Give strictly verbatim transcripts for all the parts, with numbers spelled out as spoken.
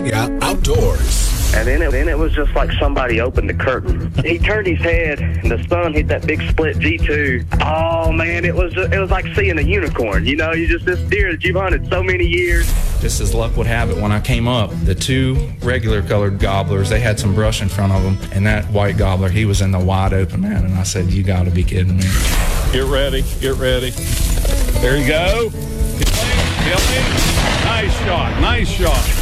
Virginia Outdoors. And then it, then it was just like somebody opened the curtain. He turned his head, and the sun hit that big split G two. Oh, man, it was just, it was like seeing a unicorn. You know, you just, this deer that you've hunted so many years. Just as luck would have it, when I came up, the two regular colored gobblers, they had some brush in front of them, and that white gobbler, he was in the wide open, man, and I said, you got to be kidding me. Get ready, get ready. There you go. Kill him. Nice shot, nice shot.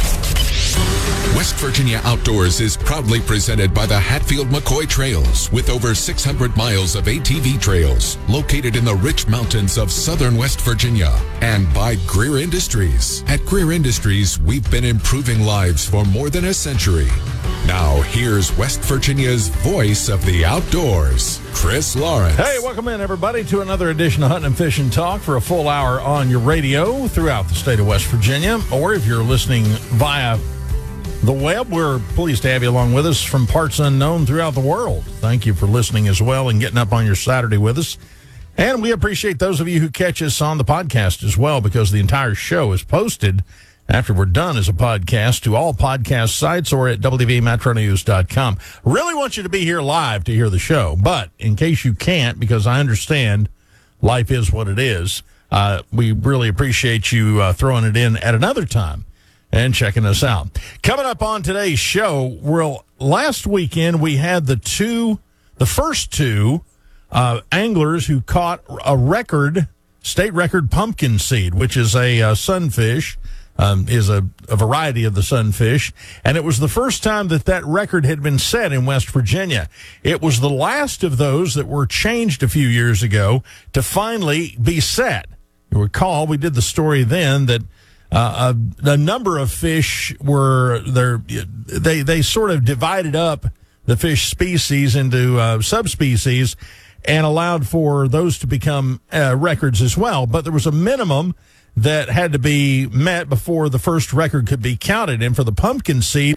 West Virginia Outdoors is proudly presented by the Hatfield-McCoy Trails, with over six hundred miles of A T V trails located in the rich mountains of southern West Virginia, and by Greer Industries. At Greer Industries, we've been improving lives for more than a century. Now, here's West Virginia's voice of the outdoors, Chris Lawrence. Hey, welcome in, everybody, to another edition of Hunting and Fishing Talk for a full hour on your radio throughout the state of West Virginia, or if you're listening via the web, we're pleased to have you along with us from parts unknown throughout the world. Thank you for listening as well and getting up on your Saturday with us. And we appreciate those of you who catch us on the podcast as well, because the entire show is posted after we're done as a podcast to all podcast sites or at w w v metro news dot com. Really want you to be here live to hear the show, but in case you can't, because I understand life is what it is, uh, we really appreciate you uh, throwing it in at another time and checking us out. Coming up on today's show, well, last weekend we had the two, the first two uh, anglers who caught a record, state record pumpkin seed, which is a uh, sunfish, um, is a, a variety of the sunfish, and it was the first time that that record had been set in West Virginia. It was the last of those that were changed a few years ago to finally be set. You recall, we did the story then that Uh, a, a number of fish were there. They they sort of divided up the fish species into uh, subspecies and allowed for those to become uh, records as well. But there was a minimum that had to be met before the first record could be counted. And for the pumpkin seed,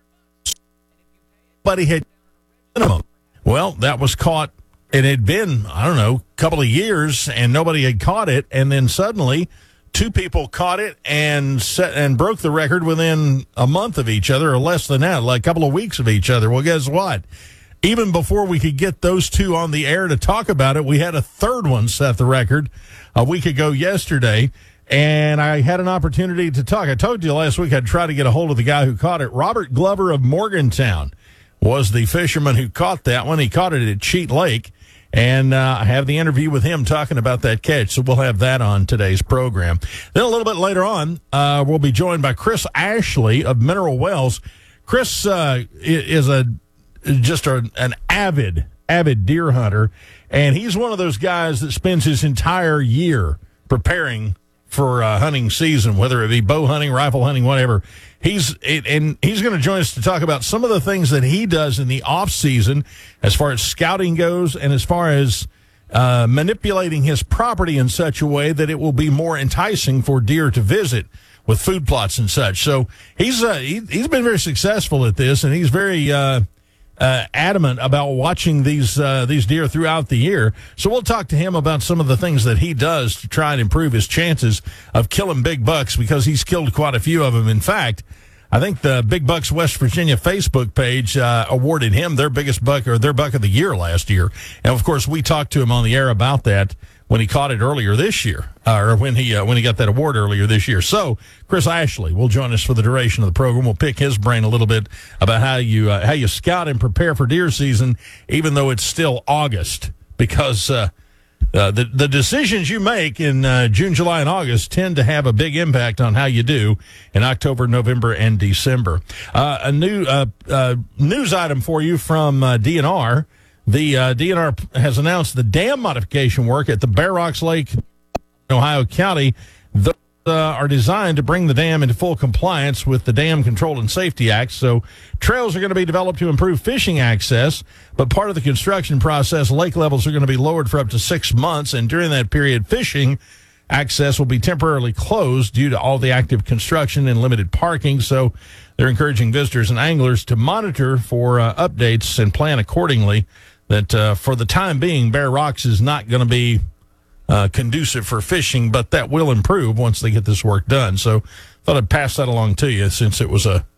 somebody had minimum. Well, that was caught. It had been, I don't know, a couple of years, and nobody had caught it. And then suddenly, two people caught it and set and broke the record within a month of each other, or less than that, like a couple of weeks of each other. Well, guess what? Even before we could get those two on the air to talk about it, we had a third one set the record a week ago yesterday, and I had an opportunity to talk. I told you last week I'd try to get a hold of the guy who caught it. Robert Glover of Morgantown was the fisherman who caught that one. He caught it at Cheat Lake. And uh, I have the interview with him talking about that catch, so we'll have that on today's program. Then a little bit later on, uh, we'll be joined by Chris Ashley of Mineral Wells. Chris uh, is a just a, an avid, avid deer hunter, and he's one of those guys that spends his entire year preparing for uh, hunting season, whether it be bow hunting, rifle hunting, whatever. He's and he's going to join us to talk about some of the things that he does in the off season, as far as scouting goes, and as far as uh, manipulating his property in such a way that it will be more enticing for deer to visit with food plots and such. So he's uh, he, he's been very successful at this, and he's very uh, uh, adamant about watching these uh, these deer throughout the year. So we'll talk to him about some of the things that he does to try and improve his chances of killing big bucks, because he's killed quite a few of them. In fact, I think the Big Bucks West Virginia Facebook page uh, awarded him their biggest buck, or their buck of the year last year. And of course, we talked to him on the air about that when he caught it earlier this year, uh, or when he uh, when he got that award earlier this year. So Chris Ashley will join us for the duration of the program. We'll pick his brain a little bit about how you uh, how you scout and prepare for deer season, even though it's still August, because uh, uh, the the decisions you make in uh, June, July, and August tend to have a big impact on how you do in October, November, and December. Uh, a new uh, uh, news item for you from uh, D N R. The uh, D N R has announced the dam modification work at the Bear Rocks Lake, Ohio County. Those uh, are designed to bring the dam into full compliance with the Dam Control and Safety Act. So trails are going to be developed to improve fishing access, but part of the construction process, lake levels are going to be lowered for up to six months, and during that period, fishing access will be temporarily closed due to all the active construction and limited parking. So they're encouraging visitors and anglers to monitor for uh, updates and plan accordingly. That uh, for the time being, Bear Rocks is not going to be uh, conducive for fishing, but that will improve once they get this work done. So thought I'd pass that along to you, since it was a